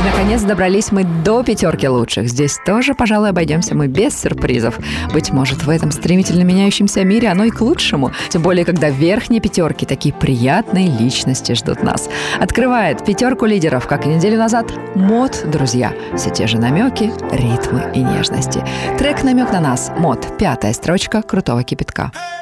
И, наконец, добрались мы до пятерки лучших. Здесь тоже, пожалуй, обойдемся мы без сюрпризов. Быть может, в этом стремительно меняющемся мире оно и к лучшему. Тем более, когда в верхней пятерке такие приятные личности ждут нас. Открывает пятерку лидеров, как и неделю назад, МОД, друзья. Все те же намеки, ритмы и нежности. Трек «Намек на нас», МОД, 5-я строчка «Крутого кипятка».